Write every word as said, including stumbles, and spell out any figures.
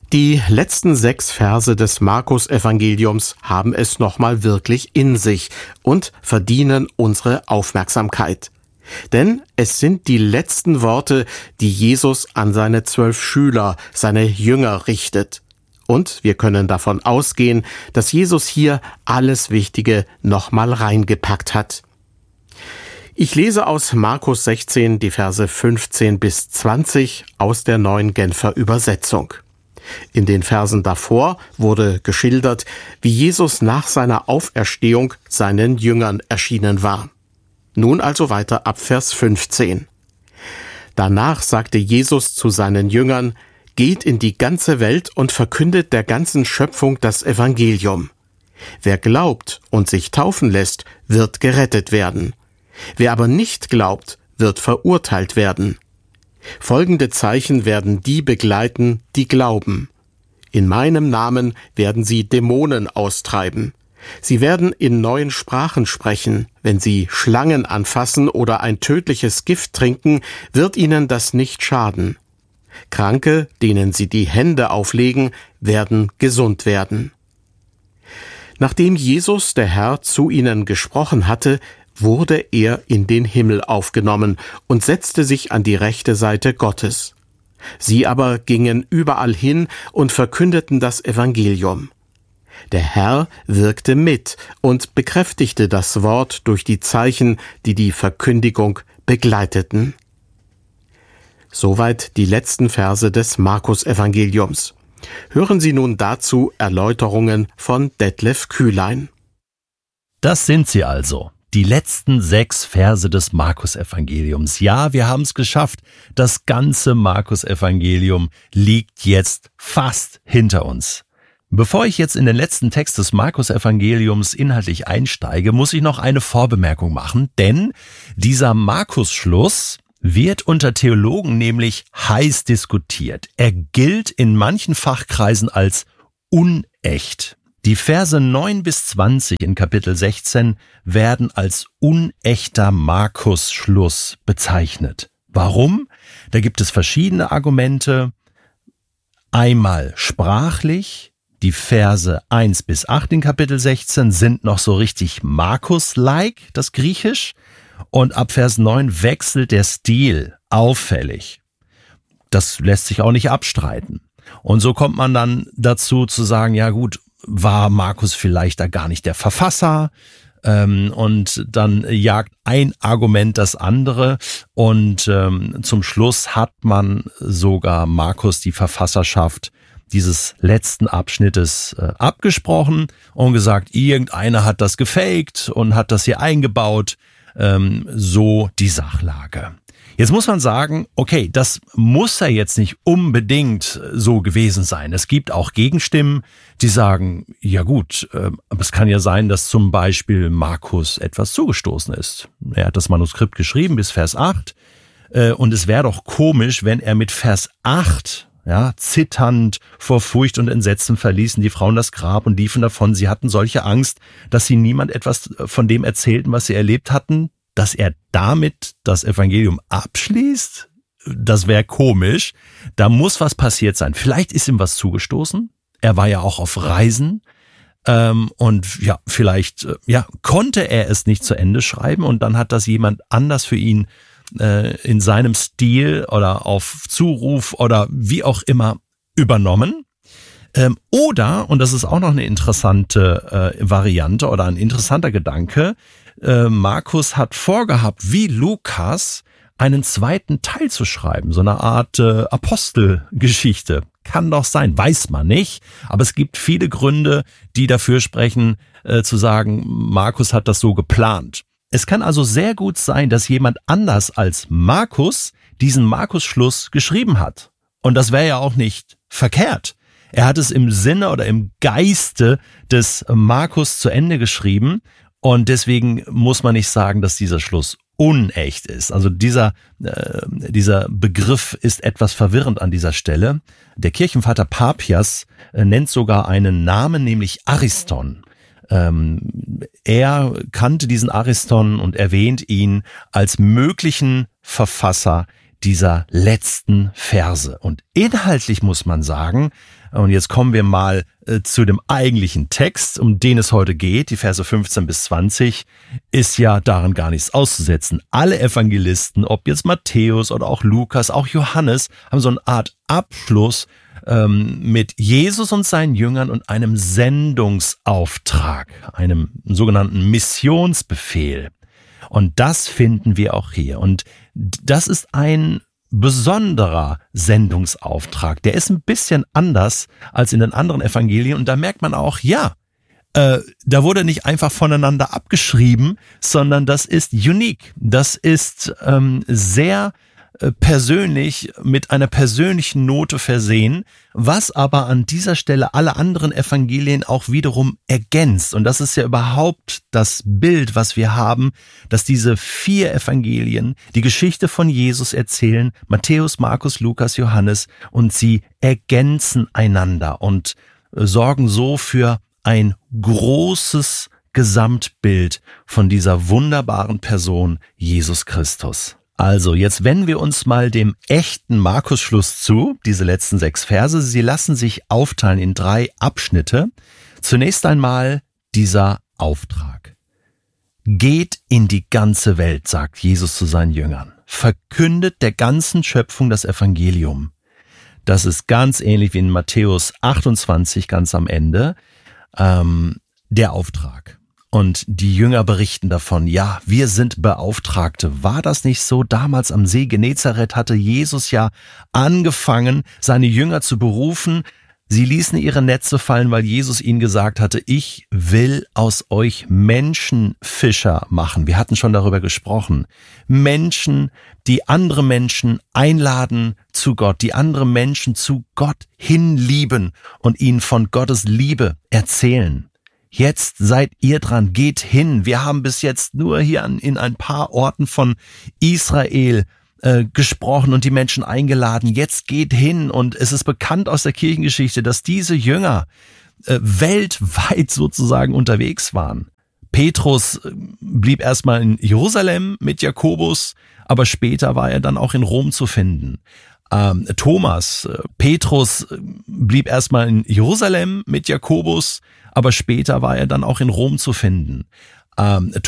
Die letzten sechs Verse des Markus-Evangeliums haben es nochmal wirklich in sich und verdienen unsere Aufmerksamkeit. Denn es sind die letzten Worte, die Jesus an seine zwölf Schüler, seine Jünger richtet. Und wir können davon ausgehen, dass Jesus hier alles Wichtige nochmal reingepackt hat. Ich lese aus Markus sechzehn die Verse fünfzehn bis zwanzig aus der Neuen Genfer Übersetzung. In den Versen davor wurde geschildert, wie Jesus nach seiner Auferstehung seinen Jüngern erschienen war. Nun also weiter ab Vers fünfzehn. Danach sagte Jesus zu seinen Jüngern: Geht in die ganze Welt und verkündet der ganzen Schöpfung das Evangelium. Wer glaubt und sich taufen lässt, wird gerettet werden. Wer aber nicht glaubt, wird verurteilt werden. Folgende Zeichen werden die begleiten, die glauben. In meinem Namen werden sie Dämonen austreiben. Sie werden in neuen Sprachen sprechen. Wenn sie Schlangen anfassen oder ein tödliches Gift trinken, wird ihnen das nicht schaden. Kranke, denen sie die Hände auflegen, werden gesund werden. Nachdem Jesus, der Herr, zu ihnen gesprochen hatte, wurde er in den Himmel aufgenommen und setzte sich an die rechte Seite Gottes. Sie aber gingen überall hin und verkündeten das Evangelium. Der Herr wirkte mit und bekräftigte das Wort durch die Zeichen, die die Verkündigung begleiteten. Soweit die letzten Verse des Markus-Evangeliums. Hören Sie nun dazu Erläuterungen von Detlef Kühlein. Das sind sie also. Die letzten sechs Verse des Markus-Evangeliums. Ja, wir haben es geschafft. Das ganze Markus-Evangelium liegt jetzt fast hinter uns. Bevor ich jetzt in den letzten Text des Markus-Evangeliums inhaltlich einsteige, muss ich noch eine Vorbemerkung machen, denn dieser Markus-Schluss wird unter Theologen nämlich heiß diskutiert. Er gilt in manchen Fachkreisen als unecht. Die Verse neun bis zwanzig in Kapitel sechzehn werden als unechter Markus-Schluss bezeichnet. Warum? Da gibt es verschiedene Argumente. Einmal sprachlich. Die Verse eins bis acht in Kapitel sechzehn sind noch so richtig Markus-like, das Griechisch. Und ab Vers neun wechselt der Stil auffällig. Das lässt sich auch nicht abstreiten. Und so kommt man dann dazu zu sagen, ja gut, war Markus vielleicht da gar nicht der Verfasser? Ähm, und dann jagt ein Argument das andere und ähm, zum Schluss hat man sogar Markus die Verfasserschaft dieses letzten Abschnittes äh, abgesprochen und gesagt, irgendeiner hat das gefaked und hat das hier eingebaut, ähm, so die Sachlage. Jetzt muss man sagen, okay, das muss ja jetzt nicht unbedingt so gewesen sein. Es gibt auch Gegenstimmen, die sagen, ja gut, äh, aber es kann ja sein, dass zum Beispiel Markus etwas zugestoßen ist. Er hat das Manuskript geschrieben bis Vers acht äh, und es wäre doch komisch, wenn er mit Vers acht, ja, zitternd vor Furcht und Entsetzen verließen die Frauen das Grab und liefen davon. Sie hatten solche Angst, dass sie niemand etwas von dem erzählten, was sie erlebt hatten, dass er damit das Evangelium abschließt. Das wäre komisch. Da muss was passiert sein. Vielleicht ist ihm was zugestoßen. Er war ja auch auf Reisen. Ähm, und ja, vielleicht äh, ja, konnte er es nicht zu Ende schreiben und dann hat das jemand anders für ihn äh, in seinem Stil oder auf Zuruf oder wie auch immer übernommen. Ähm, oder, und das ist auch noch eine interessante äh, Variante oder ein interessanter Gedanke, äh, Markus hat vorgehabt, wie Lukas einen zweiten Teil zu schreiben, so eine Art äh, Apostelgeschichte. Kann doch sein, weiß man nicht, aber es gibt viele Gründe, die dafür sprechen, äh, zu sagen, Markus hat das so geplant. Es kann also sehr gut sein, dass jemand anders als Markus diesen Markus-Schluss geschrieben hat. Und das wäre ja auch nicht verkehrt. Er hat es im Sinne oder im Geiste des Markus zu Ende geschrieben und deswegen muss man nicht sagen, dass dieser Schluss unecht ist. Also dieser, äh, dieser Begriff ist etwas verwirrend an dieser Stelle. Der Kirchenvater Papias äh, nennt sogar einen Namen, nämlich Ariston. Ähm, er kannte diesen Ariston und erwähnt ihn als möglichen Verfasser dieser letzten Verse. Und inhaltlich muss man sagen, und jetzt kommen wir mal äh, zu dem eigentlichen Text, um den es heute geht, die Verse fünfzehn bis zwanzig, ist ja daran gar nichts auszusetzen. Alle Evangelisten, ob jetzt Matthäus oder auch Lukas, auch Johannes, haben so eine Art Abschluss ähm, mit Jesus und seinen Jüngern und einem Sendungsauftrag, einem sogenannten Missionsbefehl. Und das finden wir auch hier. Und das ist ein besonderer Sendungsauftrag. Der ist ein bisschen anders als in den anderen Evangelien. Und da merkt man auch, ja, äh, da wurde nicht einfach voneinander abgeschrieben, sondern das ist unique. Das ist ähm, sehr äh, persönlich, mit einer persönlichen Note versehen, was aber an dieser Stelle alle anderen Evangelien auch wiederum ergänzt. Und das ist ja überhaupt das Bild, was wir haben, dass diese vier Evangelien die Geschichte von Jesus erzählen, Matthäus, Markus, Lukas, Johannes, und sie ergänzen einander und sorgen so für ein großes Gesamtbild von dieser wunderbaren Person Jesus Christus. Also, jetzt wenden wir uns mal dem echten Markus-Schluss zu, diese letzten sechs Verse. Sie lassen sich aufteilen in drei Abschnitte. Zunächst einmal dieser Auftrag. Geht in die ganze Welt, sagt Jesus zu seinen Jüngern. Verkündet der ganzen Schöpfung das Evangelium. Das ist ganz ähnlich wie in Matthäus achtundzwanzig, ganz am Ende, ähm, der Auftrag. Und die Jünger berichten davon, ja, wir sind Beauftragte. War das nicht so? Damals am See Genezareth hatte Jesus ja angefangen, seine Jünger zu berufen. Sie ließen ihre Netze fallen, weil Jesus ihnen gesagt hatte, ich will aus euch Menschenfischer machen. Wir hatten schon darüber gesprochen. Menschen, die andere Menschen einladen zu Gott, die andere Menschen zu Gott hinlieben und ihnen von Gottes Liebe erzählen. Jetzt seid ihr dran, geht hin. Wir haben bis jetzt nur hier an, in ein paar Orten von Israel äh, gesprochen und die Menschen eingeladen. Jetzt geht hin, und es ist bekannt aus der Kirchengeschichte, dass diese Jünger äh, weltweit sozusagen unterwegs waren. Petrus äh, blieb erstmal in Jerusalem mit Jakobus, aber später war er dann auch in Rom zu finden. Ähm, Thomas, äh, Petrus äh, blieb erstmal in Jerusalem mit Jakobus, aber später war er dann auch in Rom zu finden. Ähm,